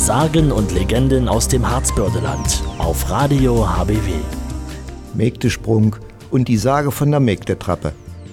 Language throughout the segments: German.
Sagen und Legenden aus dem Harzbördeland auf Radio HBW. Mägdesprung und die Sage von der Mägdetrappe.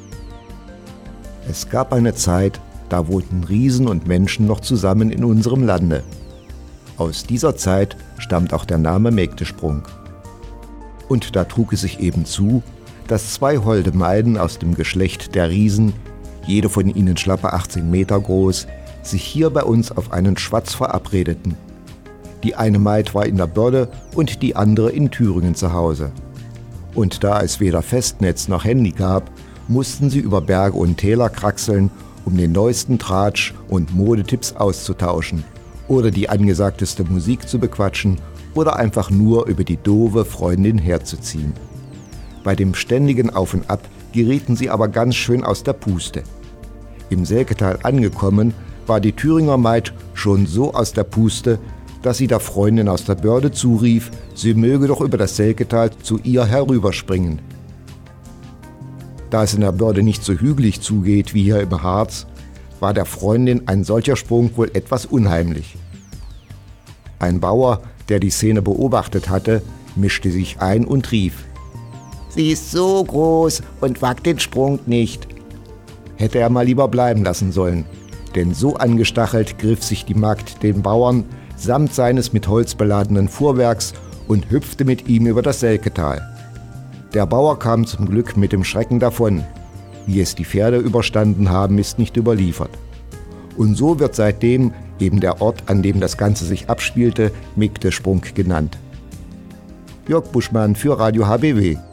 Es gab eine Zeit, da wohnten Riesen und Menschen noch zusammen in unserem Lande. Aus dieser Zeit stammt auch der Name Mägdesprung. Und da trug es sich eben zu, dass 2 holde Maiden aus dem Geschlecht der Riesen, jede von ihnen schlappe 18 Meter groß, sich hier bei uns auf einen Schwatz verabredeten. Die eine Maid war in der Börde und die andere in Thüringen zu Hause. Und da es weder Festnetz noch Handy gab, mussten sie über Berge und Täler kraxeln, um den neuesten Tratsch und Modetipps auszutauschen oder die angesagteste Musik zu bequatschen oder einfach nur über die doofe Freundin herzuziehen. Bei dem ständigen Auf und Ab gerieten sie aber ganz schön aus der Puste. Im Selketal angekommen, war die Thüringer Maid schon so aus der Puste, dass sie der Freundin aus der Börde zurief, sie möge doch über das Selketal zu ihr herüberspringen. Da es in der Börde nicht so hügelig zugeht wie hier im Harz, war der Freundin ein solcher Sprung wohl etwas unheimlich. Ein Bauer, der die Szene beobachtet hatte, mischte sich ein und rief: »Sie ist so groß und wagt den Sprung nicht.« Hätte er mal lieber bleiben lassen sollen, denn so angestachelt griff sich die Magd den Bauern samt seines mit Holz beladenen Fuhrwerks und hüpfte mit ihm über das Selketal. Der Bauer kam zum Glück mit dem Schrecken davon. Wie es die Pferde überstanden haben, ist nicht überliefert. Und so wird seitdem eben der Ort, an dem das Ganze sich abspielte, Mägdesprung genannt. Jörg Buschmann für Radio HBW.